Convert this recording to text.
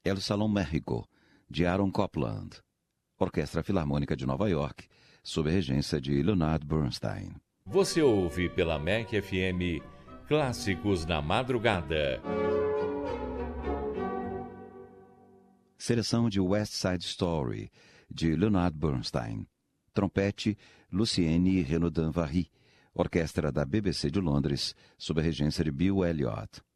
El Salón México, de Aaron Copland. Orquestra Filarmônica de Nova York, sob a regência de Leonard Bernstein. Você ouve pela MEC FM Clássicos na Madrugada. Seleção de West Side Story, de Leonard Bernstein. Trompete, Lucienne Renaudin-Vary. Orquestra da BBC de Londres, sob a regência de Bill Elliott.